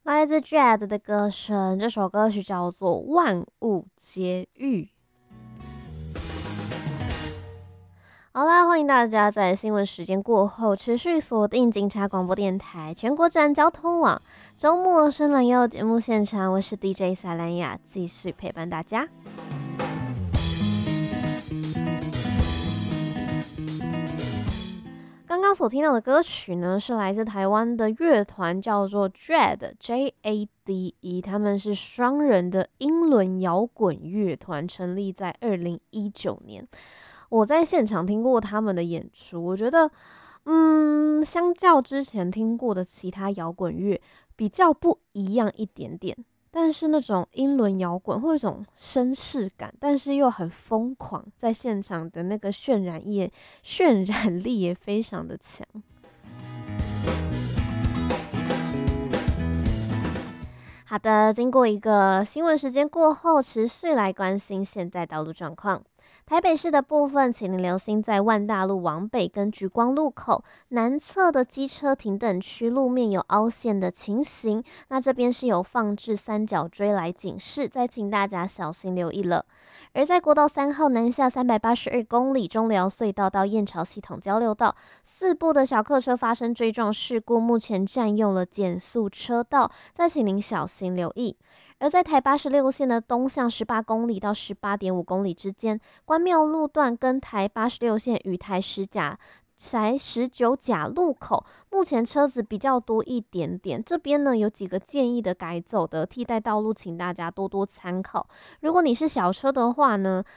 来自 Jade 的歌声，这首歌曲叫做《万物皆遇》。好啦，欢迎大家在新闻时间过后持续锁定警察广播电台全国站交通网。周末深蓝夜节目现场，我是 DJ 萨兰雅，继续陪伴大家。刚刚所听到的歌曲呢，是来自台湾的乐团，叫做 Jade， 他们是双人的英伦摇滚乐团，成立在2019年。我在现场听过他们的演出，我觉得，相较之前听过的其他摇滚乐，比较不一样一点点。但是那种英伦摇滚会有一种绅士感，但是又很疯狂，在现场的那个渲染力也非常的强。好的，经过一个新闻时间过后，持续来关心现在道路状况。台北市的部分，请您留心在万大路往北跟莒光路口南侧的机车停等区路面有凹陷的情形，那这边是有放置三角锥来警示，再请大家小心留意了。而在国道3号南下382公里中寮隧道到燕巢系统交流道4部的小客车发生追撞事故，目前占用了减速车道，再请您小心留意。而在台86线的东向18公里到18.5公里之间，关庙路段跟台86线与台19甲路口，目前车子比较多一点点。这边呢有几个建议的改走的替代道路，请大家多多参考。如果你是小车的话呢，